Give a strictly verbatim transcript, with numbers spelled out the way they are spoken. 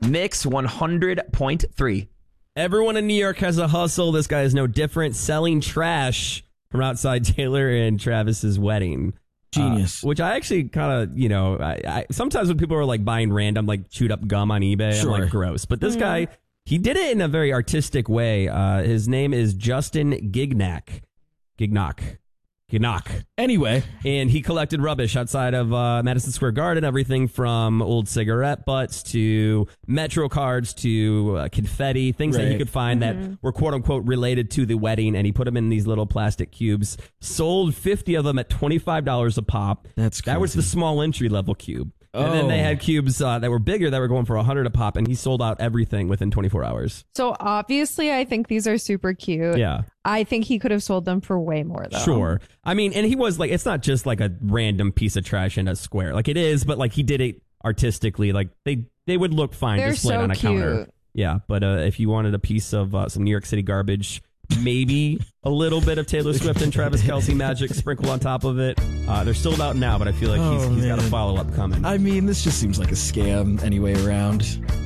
Mix one hundred point three. Everyone in New York has a hustle. This guy is no different, selling trash from outside Taylor and Travis's wedding. Genius. Uh, which I actually kind of, you know, I, I sometimes when people are like buying random, like chewed up gum on eBay, Sure. I'm like, gross. But this Mm. guy, he did it in a very artistic way. Uh, his name is Justin Gignac. Gignac. Gignac. Anyway. And he collected rubbish outside of uh, Madison Square Garden, everything from old cigarette butts to Metro cards to uh, confetti, things that he Right. could find Mm-hmm. that were quote unquote related to the wedding. And he put them in these little plastic cubes, sold fifty of them at twenty-five dollars a pop. That's That was the crazy. small entry level cube. And then they Oh. had cubes uh, that were bigger that were going for one hundred a pop, and he sold out everything within twenty-four hours. So obviously, I think these are super cute. Yeah. I think he could have sold them for way more, though. Sure. I mean, and he was like, it's not just like a random piece of trash in a square. Like it is, but like he did it artistically. Like they, they would look fine They're displayed so on a counter. cute. Yeah. But uh, if you wanted a piece of uh, some New York City garbage, maybe a little bit of Taylor Swift and Travis Kelce magic sprinkled on top of it. Uh, they're sold out now, but I feel like he's, Oh, he's got a man. follow up coming. I mean, this just seems like a scam anyway around.